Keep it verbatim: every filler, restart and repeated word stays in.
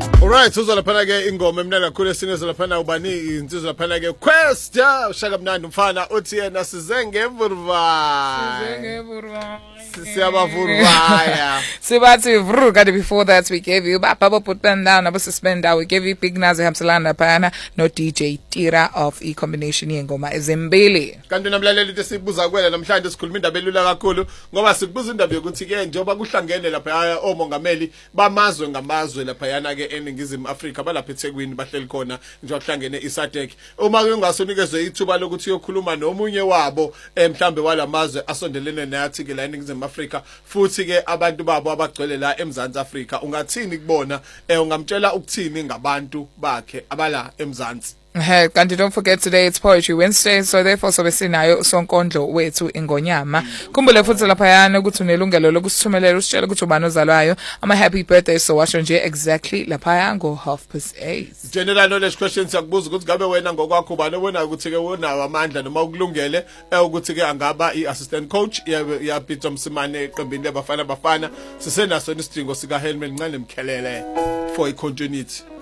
Alright, uzalaphana ke ingoma emnandi kakhulu esinizo laphana ubani insizwe laphana ke Questa ushaka mnandi umfana uthi yena size ngevurva. Size ngevurva. Siyabavurvaya. Sibathi vru kade before that we gave you Baba put pen down abo suspender we gave you Big Nazi Hamsalana Pana no D J Tira of e combination yengoma ezimbili. Kanti namlaleli into sibuza kuwena namhlanje sikhuluma indaba elula kakhulu ngoba sikubuza indaba yokuthi ke njengoba kuhlangene lapha omongameli bamazwe ngamazwe lapha yana ke eNingizimu Afrika balapha eThekwini bahleli khona njengoba kuhlangene iSADC. Uma kungasonikezwe ithuba lokuthi uyokhuluma nomunye wabo mhlambe walamazwe asondelene nathi ke la eNingizimu Afrika futhi ke abantu babo abagcwele la eMzansi Afrika ungathini kubona ungamtshela ukuthini ngabantu bakhe abala eMzansi. Hey, and don't forget today it's Poetry Wednesday, so therefore so besinayo sonkondlo wethu ingonyama. Kumbule futhi laphayana ukuthi unelungelo lokusithumelela usitshela ukuthi ubani ozalwayo. Ama happy birthday so washo nje exactly laphaya ngo half past eight. General knowledge questions yakubuza ukuthi ngabe wena ngokwakho ubani ubona ukuthi ke wona amandla noma ukulungele ukuthi ke angaba iassistant coach ya Peter Msimane eqembini lebafana bafana sisenaso isidingo sika Helmet Ncane Mkhelele for i continuity.